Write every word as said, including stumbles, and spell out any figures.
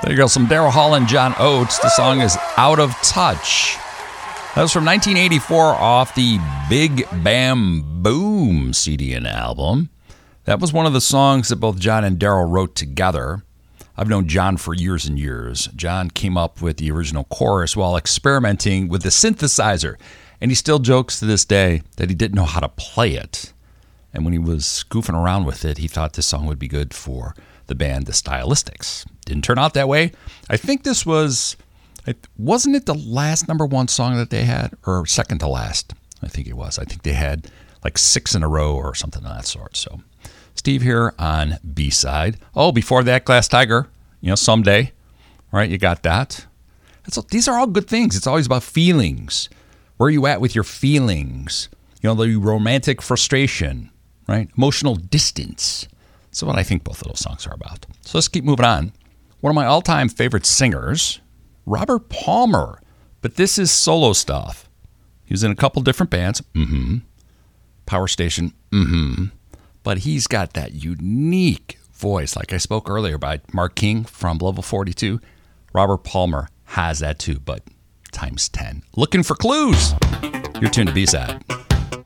There you go, some Daryl Hall and John Oates. The song is Out of Touch. That was from nineteen eighty-four off the Big Bam Boom C D and album. That was one of the songs that both John and Daryl wrote together. I've known John for years and years. John came up with the original chorus while experimenting with the synthesizer, and he still jokes to this day that he didn't know how to play it. And when he was goofing around with it, he thought this song would be good for the band The Stylistics. Didn't turn out that way. I think this was, wasn't it the last number one song that they had? Or second to last? I think it was. I think they had like six in a row or something of that sort. So Steve here on B-side. Oh, before that, Glass Tiger, you know, Someday. All right, you got that. That's, these are all good things. It's always about feelings. Where are you at with your feelings? You know, the romantic frustration, right? Emotional distance. That's what I think both of those songs are about. So let's keep moving on. One of my all-time favorite singers, Robert Palmer. But this is solo stuff. He was in a couple different bands. Mm-hmm. Power Station. Mm-hmm. But he's got that unique voice. Like I spoke earlier about Mark King from Level forty-two. Robert Palmer has that too, but times ten. Looking for clues. You're tuned to B-Side.